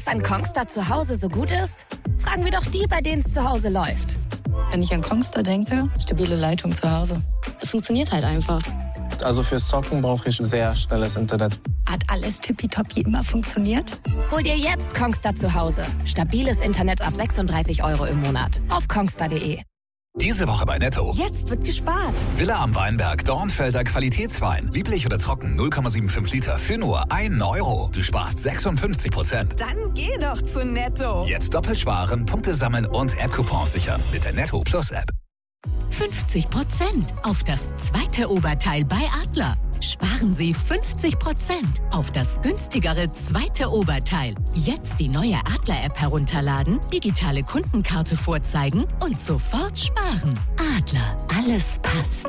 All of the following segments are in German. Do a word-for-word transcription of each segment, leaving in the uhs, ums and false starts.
Was an Kongstar zu Hause so gut ist? Fragen wir doch die, bei denen es zu Hause läuft. Wenn ich an Kongstar denke, stabile Leitung zu Hause. Es funktioniert halt einfach. Also fürs Zocken brauche ich sehr schnelles Internet. Hat alles tippitoppi immer funktioniert? Hol dir jetzt Kongstar zu Hause. Stabiles Internet ab sechsunddreißig Euro im Monat. Auf kongstar punkt de. Diese Woche bei Netto. Jetzt wird gespart. Villa am Weinberg, Dornfelder Qualitätswein. Lieblich oder trocken, null Komma fünfundsiebzig Liter für nur einen Euro. Du sparst sechsundfünfzig Prozent. Dann geh doch zu Netto. Jetzt doppelt sparen, Punkte sammeln und App-Coupons sichern mit der Netto Plus App. fünfzig Prozent auf das zweite Oberteil bei Adler. Sparen Sie fünfzig Prozent auf das günstigere zweite Oberteil. Jetzt die neue Adler-App herunterladen, digitale Kundenkarte vorzeigen und sofort sparen. Adler, alles passt.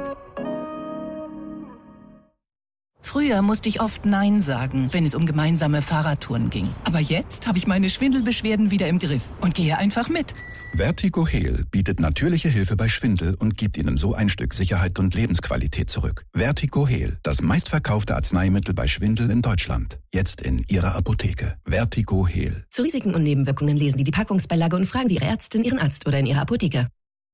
Früher musste ich oft Nein sagen, wenn es um gemeinsame Fahrradtouren ging. Aber jetzt habe ich meine Schwindelbeschwerden wieder im Griff und gehe einfach mit. Vertigo Heal bietet natürliche Hilfe bei Schwindel und gibt Ihnen so ein Stück Sicherheit und Lebensqualität zurück. Vertigo Heal, das meistverkaufte Arzneimittel bei Schwindel in Deutschland. Jetzt in Ihrer Apotheke. Vertigo Heal. Zu Risiken und Nebenwirkungen lesen Sie die Packungsbeilage und fragen Sie Ihre Ärztin, Ihren Arzt oder in Ihrer Apotheke.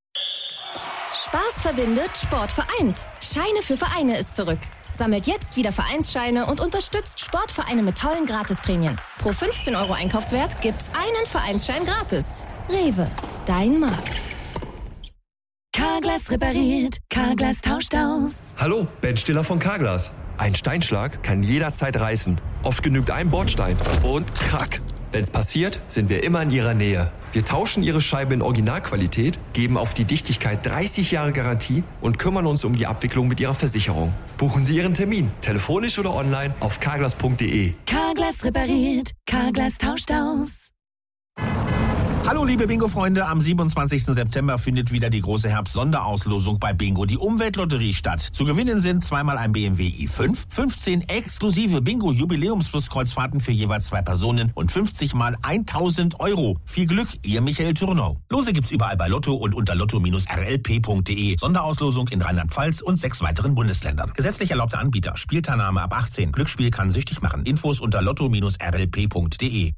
Spaß verbindet, Sport vereint. Scheine für Vereine ist zurück. Sammelt jetzt wieder Vereinsscheine und unterstützt Sportvereine mit tollen Gratisprämien. Pro fünfzehn Euro Einkaufswert gibt's einen Vereinsschein gratis. Rewe, dein Markt. Carglass repariert, Carglass tauscht aus. Hallo, Ben Stiller von Carglass. Ein Steinschlag kann jederzeit reißen. Oft genügt ein Bordstein und krack. Wenn's passiert, sind wir immer in Ihrer Nähe. Wir tauschen Ihre Scheibe in Originalqualität, geben auf die Dichtigkeit dreißig Jahre Garantie und kümmern uns um die Abwicklung mit Ihrer Versicherung. Buchen Sie Ihren Termin, telefonisch oder online auf carglass punkt de. Carglass repariert, Carglass tauscht aus. Hallo liebe Bingo-Freunde, am siebenundzwanzigsten September findet wieder die große Herbst-Sonderauslosung bei Bingo, die Umweltlotterie, statt. Zu gewinnen sind zweimal ein B M W i fünf, fünfzehn exklusive Bingo-Jubiläumsflusskreuzfahrten für jeweils zwei Personen und fünfzig mal tausend Euro. Viel Glück, Ihr Michael Thürnau. Lose gibt's überall bei Lotto und unter lotto Bindestrich r l p punkt de. Sonderauslosung in Rheinland-Pfalz und sechs weiteren Bundesländern. Gesetzlich erlaubter Anbieter. Spielteilnahme ab achtzehn. Glücksspiel kann süchtig machen. Infos unter lotto Bindestrich r l p punkt de.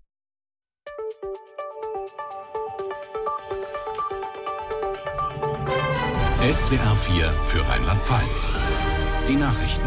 S W R vier für Rheinland-Pfalz. Die Nachrichten.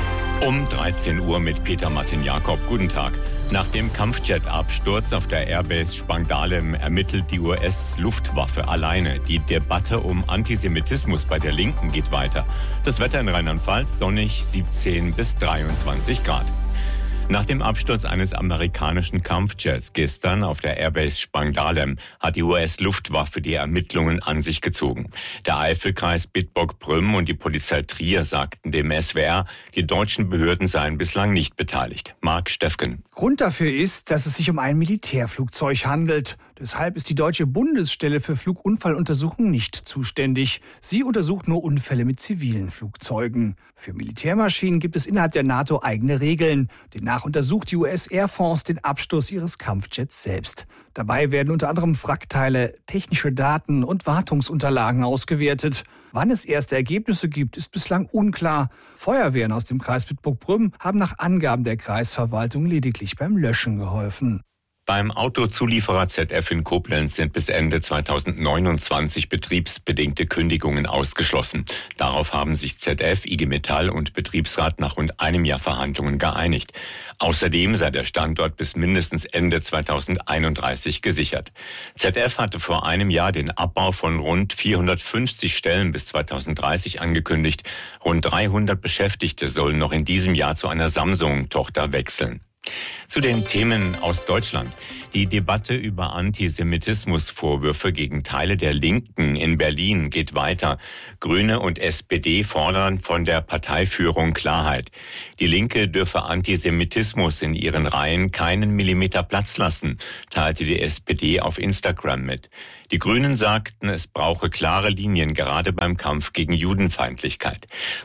Um dreizehn Uhr mit Peter Martin Jakob. Guten Tag. Nach dem Kampfjet-Absturz auf der Airbase Spangdahlem ermittelt die U S-Luftwaffe alleine. Die Debatte um Antisemitismus bei der Linken geht weiter. Das Wetter in Rheinland-Pfalz sonnig, siebzehn bis dreiundzwanzig Grad. Nach dem Absturz eines amerikanischen Kampfjets gestern auf der Airbase Spangdahlem hat die U S-Luftwaffe die Ermittlungen an sich gezogen. Der Eifelkreis Bitburg-Prüm und die Polizei Trier sagten dem S W R, die deutschen Behörden seien bislang nicht beteiligt. Marc Steffken. Grund dafür ist, dass es sich um ein Militärflugzeug handelt. Deshalb ist die Deutsche Bundesstelle für Flugunfalluntersuchungen nicht zuständig. Sie untersucht nur Unfälle mit zivilen Flugzeugen. Für Militärmaschinen gibt es innerhalb der NATO eigene Regeln. Demnach untersucht die U S Air Force den Absturz ihres Kampfjets selbst. Dabei werden unter anderem Wrackteile, technische Daten und Wartungsunterlagen ausgewertet. Wann es erste Ergebnisse gibt, ist bislang unklar. Feuerwehren aus dem Kreis Bitburg-Prüm haben nach Angaben der Kreisverwaltung lediglich beim Löschen geholfen. Beim Autozulieferer Z F in Koblenz sind bis Ende zweitausendneunundzwanzig betriebsbedingte Kündigungen ausgeschlossen. Darauf haben sich Z F, I G Metall und Betriebsrat nach rund einem Jahr Verhandlungen geeinigt. Außerdem sei der Standort bis mindestens Ende zweitausendeinunddreißig gesichert. Z F hatte vor einem Jahr den Abbau von rund vierhundertfünfzig Stellen bis zweitausenddreißig angekündigt. Rund dreihundert Beschäftigte sollen noch in diesem Jahr zu einer Samsung-Tochter wechseln. Zu den Themen aus Deutschland. Die Debatte über Antisemitismusvorwürfe gegen Teile der Linken in Berlin geht weiter. Grüne und S P D fordern von der Parteiführung Klarheit. Die Linke dürfe Antisemitismus in ihren Reihen keinen Millimeter Platz lassen, teilte die S P D auf Instagram mit. Die Grünen sagten, es brauche klare Linien, gerade beim Kampf gegen Judenfeindlichkeit.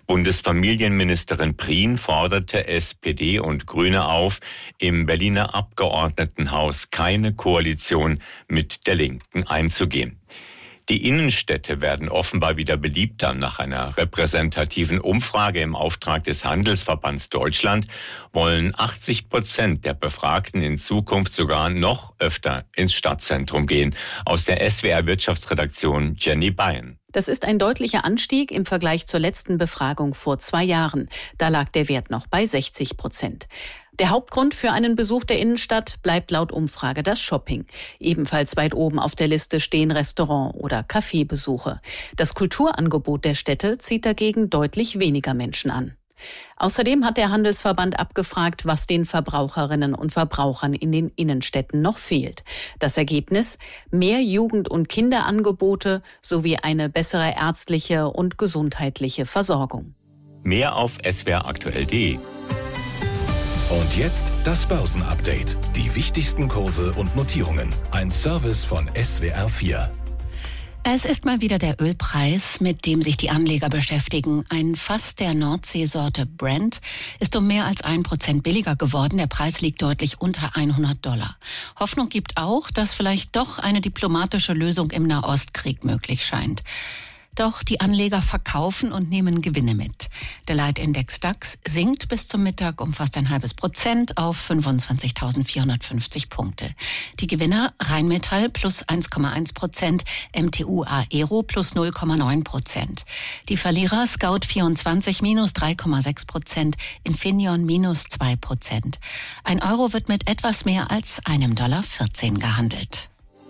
Bundesfamilienministerin Prien forderte S P D und Grüne auf, im Berliner Abgeordnetenhaus keine Koalition mit der Linken einzugehen. Die Innenstädte werden offenbar wieder beliebter. Nach einer repräsentativen Umfrage im Auftrag des Handelsverbands Deutschland wollen achtzig Prozent der Befragten in Zukunft sogar noch öfter ins Stadtzentrum gehen. Aus der S W R Wirtschaftsredaktion Jenny Beyen. Das ist ein deutlicher Anstieg im Vergleich zur letzten Befragung vor zwei Jahren. Da lag der Wert noch bei sechzig Prozent. Der Hauptgrund für einen Besuch der Innenstadt bleibt laut Umfrage das Shopping. Ebenfalls weit oben auf der Liste stehen Restaurant- oder Cafébesuche. Das Kulturangebot der Städte zieht dagegen deutlich weniger Menschen an. Außerdem hat der Handelsverband abgefragt, was den Verbraucherinnen und Verbrauchern in den Innenstädten noch fehlt. Das Ergebnis: mehr Jugend- und Kinderangebote sowie eine bessere ärztliche und gesundheitliche Versorgung. Mehr auf s w r aktuell punkt d e. Und jetzt das Börsenupdate. Die wichtigsten Kurse und Notierungen. Ein Service von S W R vier. Es ist mal wieder der Ölpreis, mit dem sich die Anleger beschäftigen. Ein Fass der Nordseesorte Brent ist um mehr als ein Prozent billiger geworden. Der Preis liegt deutlich unter hundert Dollar. Hoffnung gibt auch, dass vielleicht doch eine diplomatische Lösung im Nahostkrieg möglich scheint. Doch die Anleger verkaufen und nehmen Gewinne mit. Der Leitindex DAX sinkt bis zum Mittag um fast ein halbes Prozent auf fünfundzwanzigtausendvierhundertfünfzig Punkte. Die Gewinner Rheinmetall plus eins Komma eins Prozent, M T U Aero plus null Komma neun Prozent. Die Verlierer Scout vierundzwanzig minus drei Komma sechs Prozent, Infineon minus zwei Prozent. Ein Euro wird mit etwas mehr als einem Dollar vierzehn gehandelt.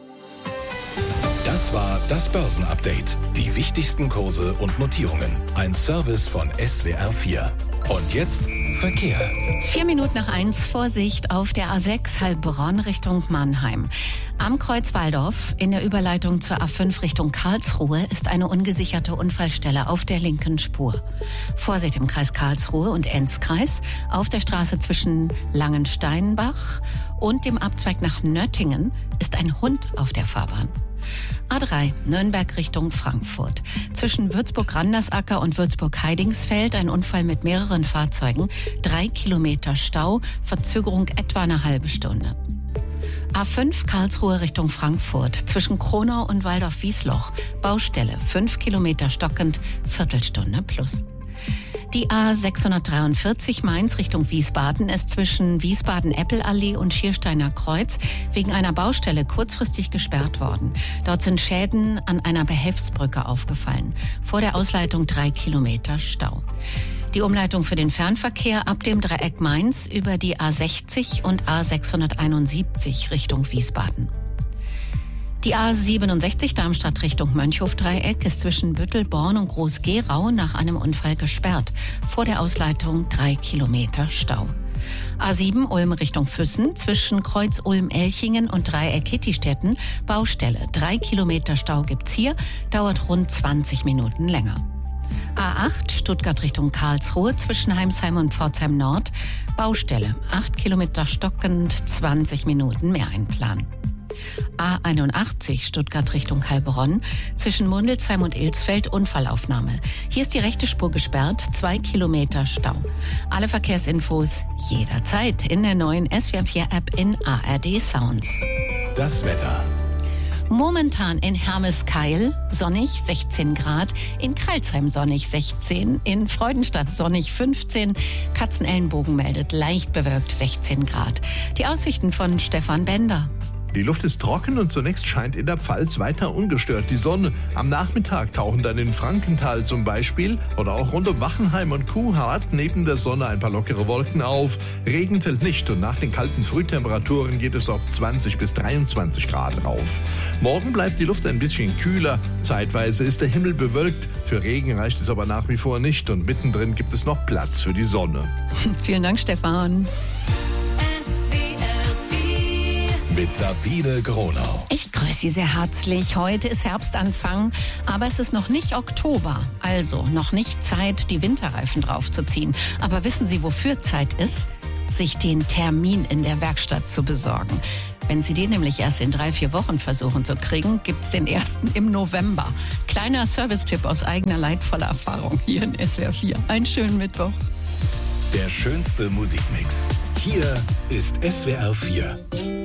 Das war das Börsenupdate. Die wichtigsten Kurse und Notierungen. Ein Service von S W R vier. Und jetzt Verkehr. Vier Minuten nach eins, Vorsicht auf der A sechs Heilbronn Richtung Mannheim. Am Kreuz Walldorf in der Überleitung zur A fünf Richtung Karlsruhe ist eine ungesicherte Unfallstelle auf der linken Spur. Vorsicht im Kreis Karlsruhe und Enzkreis auf der Straße zwischen Langensteinbach und dem Abzweig nach Nöttingen ist ein Hund auf der Fahrbahn. A drei, Nürnberg Richtung Frankfurt. Zwischen Würzburg-Randersacker und Würzburg-Heidingsfeld ein Unfall mit mehreren Fahrzeugen. Drei Kilometer Stau, Verzögerung etwa eine halbe Stunde. A fünf, Karlsruhe Richtung Frankfurt. Zwischen Kronau und Waldorf-Wiesloch. Baustelle, fünf Kilometer stockend, Viertelstunde plus. Die A sechshundertdreiundvierzig Mainz Richtung Wiesbaden ist zwischen Wiesbaden-Eppelallee und Schiersteiner Kreuz wegen einer Baustelle kurzfristig gesperrt worden. Dort sind Schäden an einer Behelfsbrücke aufgefallen. Vor der Ausleitung drei Kilometer Stau. Die Umleitung für den Fernverkehr ab dem Dreieck Mainz über die A sechzig und A sechshunderteinundsiebzig Richtung Wiesbaden. Die A siebenundsechzig Darmstadt Richtung Mönchhof-Dreieck ist zwischen Büttelborn und Groß-Gerau nach einem Unfall gesperrt. Vor der Ausleitung drei Kilometer Stau. A sieben Ulm Richtung Füssen zwischen Kreuz Ulm-Elchingen und Dreieck Hittistetten Baustelle. Drei Kilometer Stau gibt's hier, dauert rund zwanzig Minuten länger. A acht Stuttgart Richtung Karlsruhe zwischen Heimsheim und Pforzheim Nord Baustelle. acht Kilometer stockend, zwanzig Minuten mehr einplanen. A einundachtzig Stuttgart Richtung Heilbronn zwischen Mundelsheim und Ilsfeld Unfallaufnahme. Hier ist die rechte Spur gesperrt, zwei Kilometer Stau. Alle Verkehrsinfos jederzeit in der neuen S W R vier App in A R D Sounds. Das Wetter. Momentan in Hermeskeil sonnig sechzehn Grad, in Crailsheim sonnig sechzehn, in Freudenstadt sonnig fünfzehn, Katzenellenbogen meldet leicht bewölkt sechzehn Grad. Die Aussichten von Stefan Bender. Die Luft ist trocken und zunächst scheint in der Pfalz weiter ungestört die Sonne. Am Nachmittag tauchen dann in Frankenthal zum Beispiel oder auch rund um Wachenheim und Kuhhart neben der Sonne ein paar lockere Wolken auf. Regen fällt nicht und nach den kalten Frühtemperaturen geht es auf zwanzig bis dreiundzwanzig Grad rauf. Morgen bleibt die Luft ein bisschen kühler. Zeitweise ist der Himmel bewölkt. Für Regen reicht es aber nach wie vor nicht und mittendrin gibt es noch Platz für die Sonne. Vielen Dank, Stefan. Mit Sabine Gronau. Ich grüße Sie sehr herzlich. Heute ist Herbstanfang, aber es ist noch nicht Oktober. Also noch nicht Zeit, die Winterreifen draufzuziehen. Aber wissen Sie, wofür Zeit ist? Sich den Termin in der Werkstatt zu besorgen. Wenn Sie den nämlich erst in drei, vier Wochen versuchen zu kriegen, gibt's den ersten im November. Kleiner Servicetipp aus eigener leidvoller Erfahrung hier in S W R vier. Einen schönen Mittwoch. Der schönste Musikmix. Hier ist S W R vier.